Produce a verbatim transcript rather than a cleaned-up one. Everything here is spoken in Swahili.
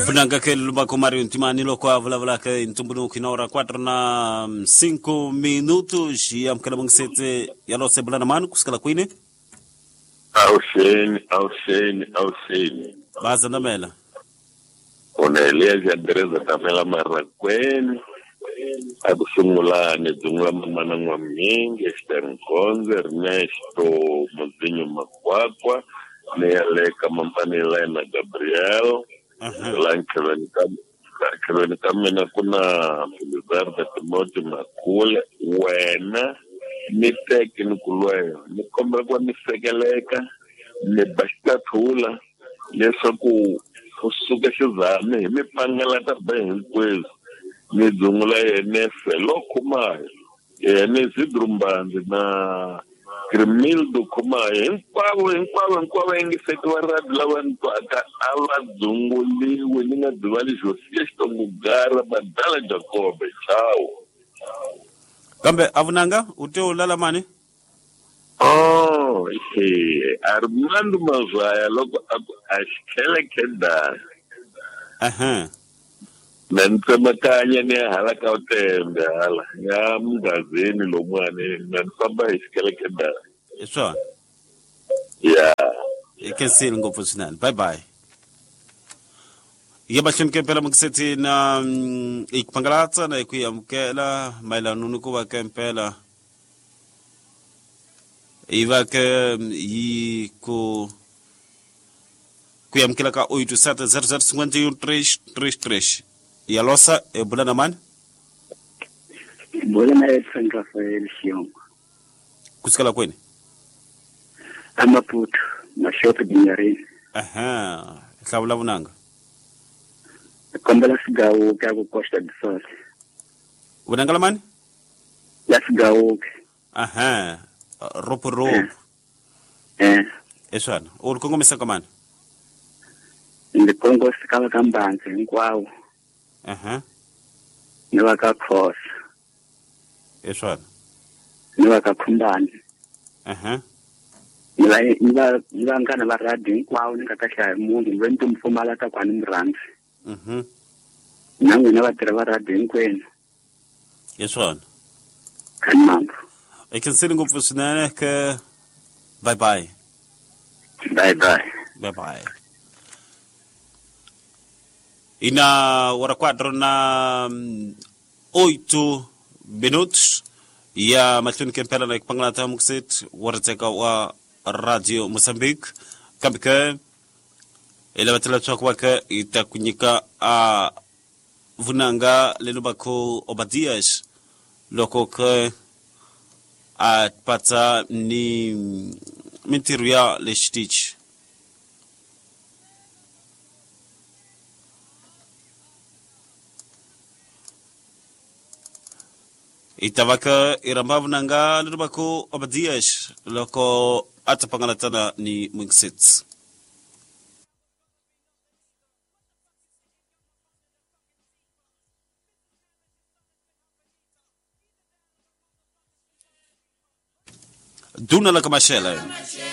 Funanga ke lubako Mario Ntimani loko avula ke intumbuno kinora quatro na cinco minutos e am kala mungsete yalo se bulana manu kuskala kwine Auseni, auseni, auseni. baza na mela Unaelea jadreza tamela marakweni. Akusungulane dungla mamana ngwa mingi Esther Konze, Ernesto Mozinho Makwakwa, Nealeka Mampani Lena Gabriel. Lankelweni kamena kuna Felizardo Timothy Makule wena ni teki ni kulweyo ni kombe kwa ni sekeleka ni basta thula leswaku kusuka xizame hi mipangela ta behinkwezu ni dzungula yene felo khumayo yene Zidrumbandzi na Grimildo khumayo hinkwavo hinkwavo hinkwavo yingisetiwa radi lava ntwaka a va dzunguliwe ni nga dzivali Josiya Xitongogara Badala Jacobe ciao kambe avunanga ute ulala mani oh he Armando Mazaya loko a xikhelekeda aha Nanitsemakanya ni hala ka utembe hala ya mngazini lomwane nanifamba hi xikhelekeda iswa yeah ikensile ngopfu swinene bye bye yeba shimke pela mkseti na um, ikpangalatsa na ikuyamkela mailanu ni kuva kempela iva ke um, yi ku kuyamkela ka oito sete zero zero cinquenta e um três três três e a losa é bulana man bulana é San Rafael Xiong kusikala kweni Amaputo mashoto dinyarini aha hlawula vunanga kombela sigawo ka ku Costa do Sol vunanga la mani la sigawo aha ropo ropo eh eswana uri kongomisa ka mani ndi kongo sikala ka Mbanzi hinkwawo aha ni va ka Khosa eswana ni va ka Khumbani aha ni va ni va ni va ngana va radi hinkwawo ni nga ta hlaya munhu loyi ni tumfumala ka kwani murhandzi mhm na n'wina vatirhi va radi hinkwenu eswana khani mambo ikensile ngopfu swinene ke bye bye bye bye bye bye ina hora quatro na um, oito minutos ya matluni kempela na ikpangala ta mukset warateka wa radio Moçambique kambika ila batela tsakwa ka itakunyika a vunanga leno bako Obadias loko ke a pata ni mintiru ya le stitch itavaka irambavu nanga lirubako Obadias loko atapangalatana ni Mwingsits duna la kamashela